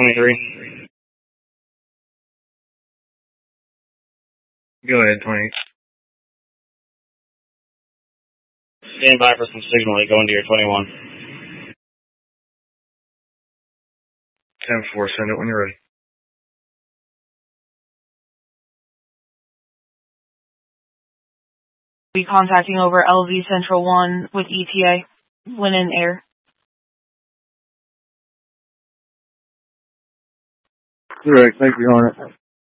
23. Go ahead, 20. Stand by for some signal. Go into your 21. 10-4, send it when you're ready. Be contacting over LV Central 1 with ETA when in air. Correct, thank you, Hornet.